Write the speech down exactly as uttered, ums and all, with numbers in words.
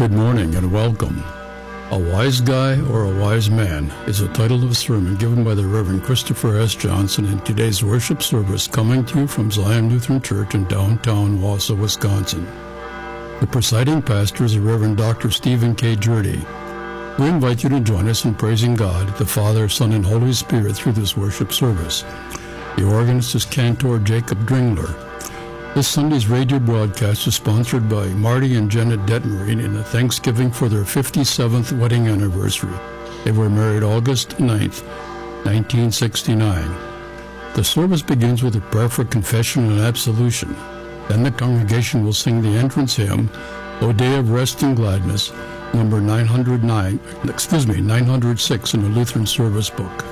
Good morning and welcome. A Wise Guy or a Wise Man is the title of a sermon given by the Reverend Christopher S. Johnson in today's worship service coming to you from Zion Lutheran Church in downtown Wausau, Wisconsin. The presiding pastor is the Reverend Doctor Stephen K. Jurdy. We invite you to join us in praising God, the Father, Son, and Holy Spirit through this worship service. The organist is Cantor Jacob Dringler. This Sunday's radio broadcast is sponsored by Marty and Janet Detmerine in a Thanksgiving for their fifty-seventh wedding anniversary. They were married August ninth, nineteen sixty-nine. The service begins with a prayer for confession and absolution. Then the congregation will sing the entrance hymn, O Day of Rest and Gladness, number nine hundred nine, excuse me, nine hundred six in the Lutheran Service Book.